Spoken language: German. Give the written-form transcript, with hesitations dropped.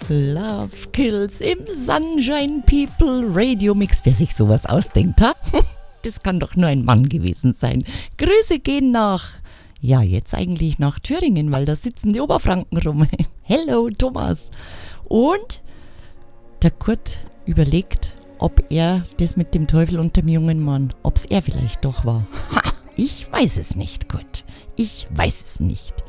Love Kills im Sunshine People Radio Mix. Wer sich sowas ausdenkt, ha? Das kann doch nur ein Mann gewesen sein. Grüße gehen nach, ja, jetzt eigentlich nach Thüringen, weil da sitzen die Oberfranken rum. Hello, Thomas. Und der Kurt überlegt, ob er das mit dem Teufel und dem jungen Mann, ob es er vielleicht doch war. Ha, ich weiß es nicht, Kurt. Ich weiß es nicht.